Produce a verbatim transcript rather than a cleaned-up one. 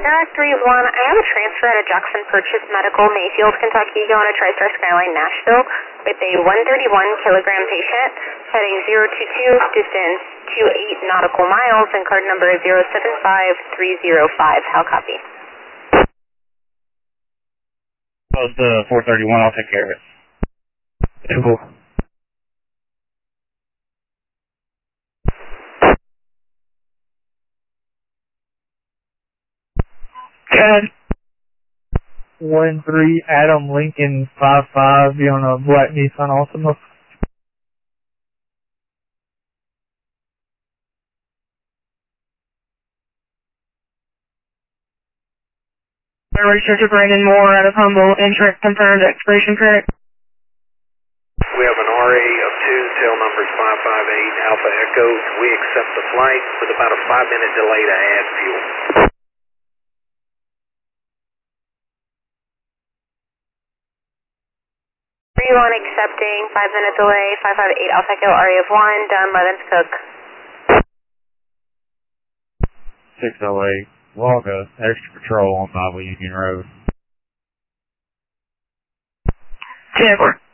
Air three one, I have a transfer at a Jackson Purchase Medical, Mayfield, Kentucky, going to TriStar Skyline, Nashville, with a one thirty-one kilogram patient, heading zero two two, distance two eight nautical miles, and card number zero seven five three zero five. How copy? Close the four thirty-one, I'll take care of it. Cool. ten one three Adam Lincoln five five, be on a black Nissan Altima. Richard Brandon Moore out of Humboldt, insurance confirmed, expiration correct. We have an R A of two, tail numbers five five eight, Alpha Echo. We accept the flight with about a five minute delay to add fuel. three one accepting, five minute delay, five five eight Alpha Echo, R A of one, done, eleventh Cook. six oh eight, log a extra patrol on Bible Union Road. ten four.